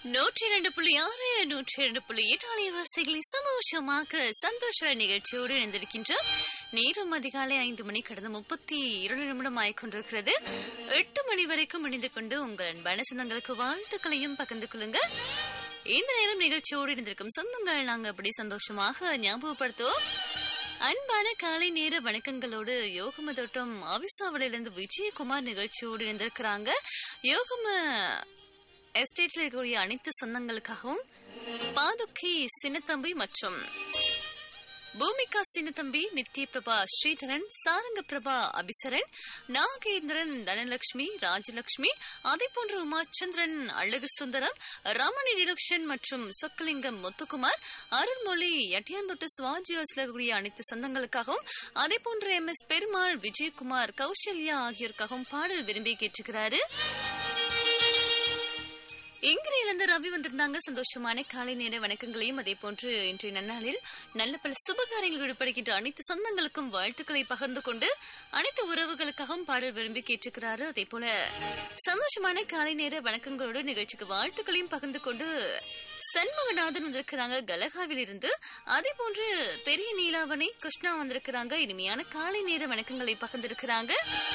102.6 102.8 அலைவரிசைகளை சந்தோஷமாக சந்தோஷ நிகழ்ச்சியோடு இணைந்திருக்கின்றோம். நேரம் அதிகாலை 5 மணி கடந்த 32 நிமிடம் ஆய்கொண்டிருக்கிறது. 8 மணி வரைக்கும் இணைந்து கொண்டு உங்கள் அன்பான சொந்தங்களுக்கு வாழ்த்துக்களையும் பகிர்ந்து கொள்ளுங்க. இந்த நேரம் நிகழ்ச்சியோடு இணைந்திருக்கும் சொந்தங்கள் நாங்க அப்படி சந்தோஷமாக ஞாபகப்படுத்துவோம். அன்பான காலை நேர வணக்கங்களோடு யோகம தோட்டம் ஆவிசாவளிலிருந்து விஜயகுமார் நிகழ்ச்சியோடு இணைந்திருக்கிறாங்க. யோகம எஸ்டேட்ல இருக்கக்கூடிய அனைத்து சொந்தங்களுக்காகவும் பாதுக்கி சின்னத்தம்பி மற்றும் பூமிகா சின்னத்தம்பி, நித்ய பிரபா ஸ்ரீதரன், சாரங்க பிரபா அபிசரன், நாகேந்திரன், தனலட்சுமி, ராஜலட்சுமி, அதே போன்ற உமாச்சந்திரன், அழகு சுந்தரம், ரமணி டிலக்ஷன் மற்றும் சொக்கலிங்கம் முத்துக்குமார், அருள்மொழி, எட்டியாந்தொட்டு சுவாஜியோஸ்ல கூடிய அனைத்து சொந்தங்களுக்காகவும் அதே போன்ற MS பெருமாள், விஜயகுமார், கௌசல்யா ஆகியோருக்காகவும் பாடல் விரும்பி கேட்டுக்கிறாரு. இங்கிருந்து ரவி வந்திருந்தாங்க. சந்தோஷமான காலை நேர வணக்கங்களையும் அதே போன்று இன்றைய நன்னாளில் நல்ல பல சுபகாரியங்கள் ஈடுபடுகின்ற அனைத்து சொந்தங்களுக்கும் வாழ்த்துக்களை பகிர்ந்து கொண்டு அனைத்து உறவுகளுக்காகவும் பாடல் விரும்பி கேட்டுக்கிறாரு. அதே போல சந்தோஷமான காலை நேர வணக்கங்களோடு நிகழ்ச்சிக்கு வாழ்த்துக்களையும் பகிர்ந்து கொண்டு சண்முகநாதன் வந்திருக்கிறாங்க கலகாவில் இருந்து. அதே போன்று பெரிய நீலாவணி கிருஷ்ணா வந்திருக்கிறாங்க. இனிமையான காலை நேர வணக்கங்களை பகிர்ந்திருக்கிறாங்க.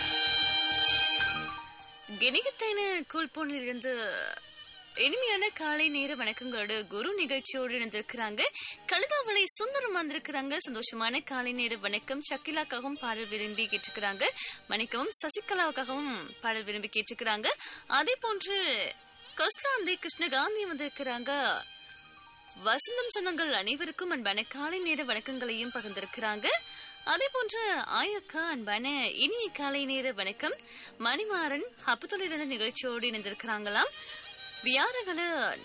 கெனிகத்தேன கூழ்போனில் இருந்து இனிமையான காலை நேர வணக்கங்களோடு குரு நிகழ்ச்சியோடு இணைந்திருக்கிறாங்க. கழுதாவளை சுந்தரம் வந்திருக்கிறாங்க. சந்தோஷமான காலை நேர வணக்கம். சக்கிலாக்காகவும் பாடல் விரும்பி கேட்டுக்கிறாங்க. வணக்கம். சசிகலாவுக்காகவும் பாடல் விரும்பி கேட்டுக்கிறாங்க. அதே போன்று கொஸ்லாந்தி கிருஷ்ணகாந்தி வந்திருக்கிறாங்க. வசந்தம் சொந்தங்கள் அனைவருக்கும் அன்பான காலை நேர வணக்கங்களையும் பகிர்ந்திருக்கிறாங்க. அதே போன்று ஆயக்கா அன்பான இனிய காலை நேர வணக்கம். மணிமாறன் அப்பத்தொழிலிருந்த நிகழ்ச்சியோடு இணைந்திருக்கிறாங்களாம். வியாரகள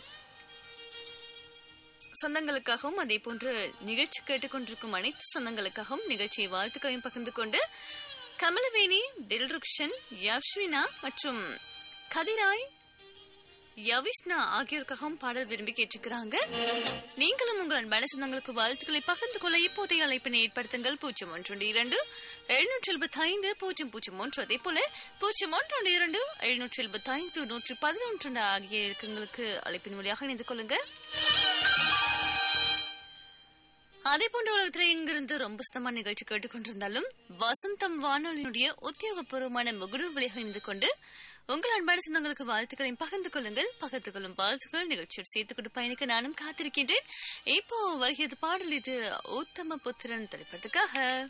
சொந்தங்களுக்காகவும் அதே போன்று நிகழ்ச்சி கேட்டுக்கொண்டிருக்கும் அனைத்து சொந்தங்களுக்காகவும் நிகழ்ச்சியை வாழ்த்துக்களையும் பகிர்ந்து கொண்டு கமலவேணி, டில்ருக்ஷன், யவ்ஸ்வினா மற்றும் கதிராய், யவிஷ்ணா ஆகியோருக்காகவும் பாடல் விரும்பி கேட்டுக்கிறாங்க. நீங்களும் உங்கள் அன்பான சொந்தங்களுக்கு வாழ்த்துக்களை பகிர்ந்து கொள்ள இப்போதைய அழைப்பினை ஏற்படுத்துங்கள். 012 775 003 அதே போல 012 775 111 ஆகிய இலக்கங்களுக்கு அழைப்பின் வழியாக இணைந்து கொள்ளுங்க. அதே போன்ற உலகத்துல இங்கிருந்து ரொம்ப சுத்தமான நிகழ்ச்சி கேட்டுக்கொண்டிருந்தாலும் வசந்தம் வானொலியினுடைய உத்தியோகபூர்வமான முகநூல் வழியாக இணைந்து கொண்டு உங்கள் அன்பான சொந்தங்களுக்கு வாழ்த்துக்களையும் பகிர்ந்து கொள்ளுங்கள். பகிர்ந்து கொள்ளும் வாழ்த்துக்கள் நிகழ்ச்சியோடு சேர்த்துக்கொண்டு பயணிக்க நானும் காத்திருக்கின்றேன். இப்போ வருகிறது பாடல். இது உத்தம புத்திரன் திரைப்படத்துக்காக.